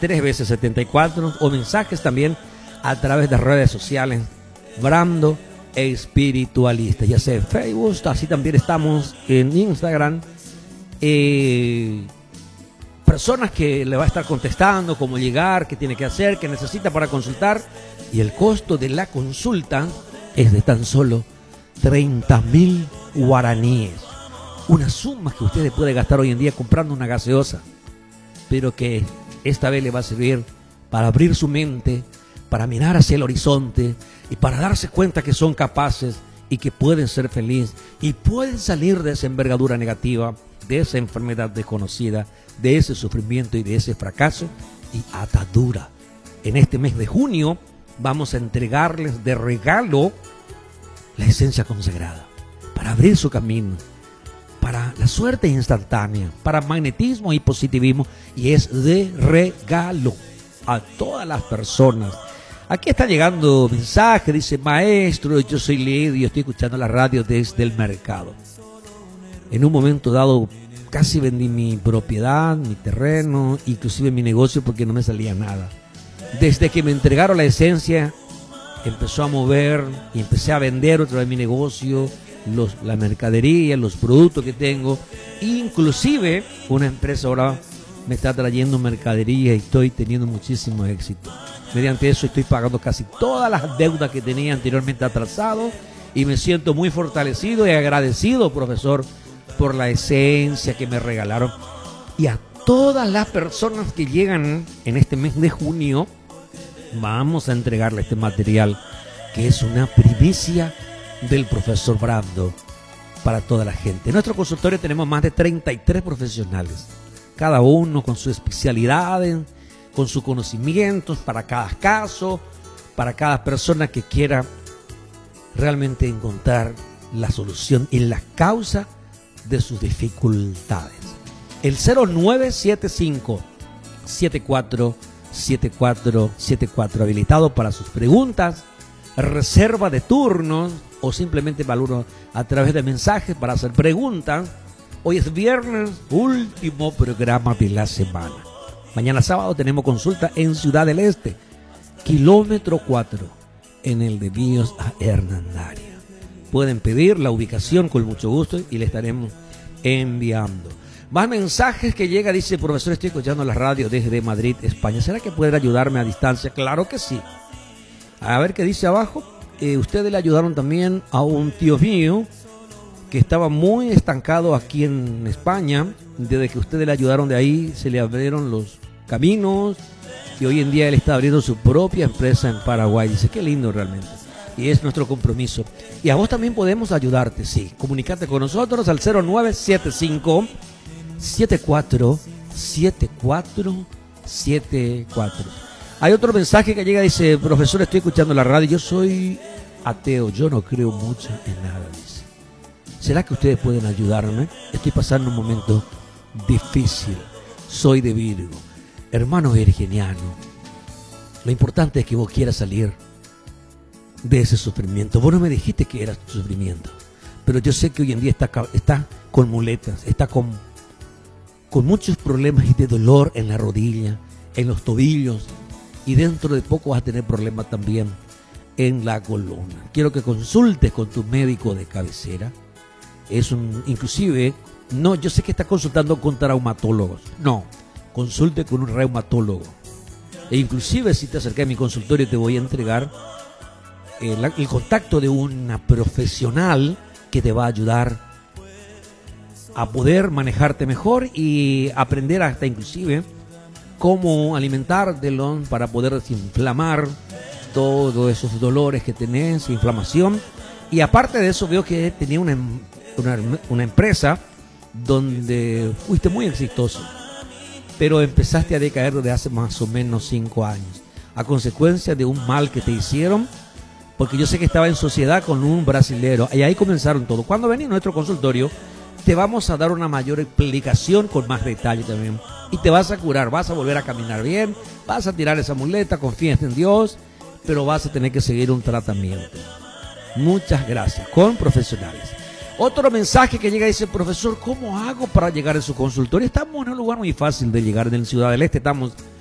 3 veces 74 o mensajes también a través de redes sociales, Brando Espiritualista, ya sea en Facebook, así también estamos en Instagram. Personas que le va a estar contestando, cómo llegar, qué tiene que hacer, qué necesita para consultar, y el costo de la consulta es de tan solo 30.000 guaraníes, una suma que usted puede gastar hoy en día comprando una gaseosa, pero que esta vez le va a servir para abrir su mente, para mirar hacia el horizonte y para darse cuenta que son capaces y que pueden ser felices y pueden salir de esa envergadura negativa, de esa enfermedad desconocida, de ese sufrimiento y de ese fracaso y atadura. En este mes de junio vamos a entregarles de regalo la esencia consagrada para abrir su camino, para la suerte instantánea, para magnetismo y positivismo, y es de regalo a todas las personas. Aquí está llegando mensaje, dice: maestro, yo soy Lidio, estoy escuchando la radio desde el mercado. En un momento dado casi vendí mi propiedad, mi terreno, inclusive mi negocio, porque no me salía nada. Desde que me entregaron la esencia, empezó a mover y empecé a vender otra vez mi negocio, la mercadería, los productos que tengo. Inclusive una empresa ahora me está trayendo mercadería y estoy teniendo muchísimo éxito. Mediante eso estoy pagando casi todas las deudas que tenía anteriormente atrasado y me siento muy fortalecido y agradecido, profesor, por la esencia que me regalaron. Y a todas las personas que llegan en este mes de junio vamos a entregarle este material, que es una primicia del profesor Brando para toda la gente. En nuestro consultorio tenemos más de 33 profesionales, cada uno con su especialidad, con sus conocimientos para cada caso, para cada persona que quiera realmente encontrar la solución en la causa de sus dificultades. El 0975 747474 habilitado para sus preguntas, reserva de turnos o simplemente valoro a través de mensajes para hacer preguntas. Hoy es viernes, último programa de la semana. Mañana sábado tenemos consulta en Ciudad del Este, kilómetro 4, en el Desvíos a Hernandaria. Pueden pedir la ubicación con mucho gusto y le estaremos enviando. Más mensajes que llega, dice: profesor, estoy escuchando la radio desde Madrid, España. ¿Será que pueden ayudarme a distancia? Claro que sí. A ver qué dice abajo. Ustedes le ayudaron también a un tío mío que estaba muy estancado aquí en España. Desde que ustedes le ayudaron, de ahí se le abrieron los caminos y hoy en día él está abriendo su propia empresa en Paraguay. Dice: qué lindo realmente. Y es nuestro compromiso. Y a vos también podemos ayudarte, sí. Comunicate con nosotros al 0975 747474. Hay otro mensaje que llega, dice: profesor, estoy escuchando la radio, yo soy ateo, yo no creo mucho en nada, dice. ¿Será que ustedes pueden ayudarme? Estoy pasando un momento difícil, soy de Virgo, hermano virginiano. Lo importante es que vos quieras salir de ese sufrimiento. Vos no me dijiste que era sufrimiento, pero yo sé que hoy en día está con muletas, está con muchos problemas y de dolor en la rodilla, en los tobillos, y dentro de poco vas a tener problemas también en la columna. Quiero que consultes con tu médico de cabecera. Inclusive, no, yo sé que está consultando con traumatólogos. No, consulte con un reumatólogo. E inclusive si te acercas a mi consultorio te voy a entregar el contacto de una profesional que te va a ayudar a poder manejarte mejor y aprender hasta inclusive cómo alimentártelo para poder desinflamar todos esos dolores que tenés, inflamación. Y aparte de eso, veo que tenía una empresa donde fuiste muy exitoso, pero empezaste a decaer desde hace más o menos 5 años a consecuencia de un mal que te hicieron, porque yo sé que estaba en sociedad con un brasilero y ahí comenzaron todo. Cuando venís a nuestro consultorio te vamos a dar una mayor explicación con más detalle también y te vas a curar, vas a volver a caminar bien, vas a tirar esa muleta, confías en Dios, pero vas a tener que seguir un tratamiento. Muchas gracias, con profesionales. Otro mensaje que llega dice: profesor, ¿cómo hago para llegar a su consultorio? Estamos en un lugar muy fácil de llegar en Ciudad del Este, estamos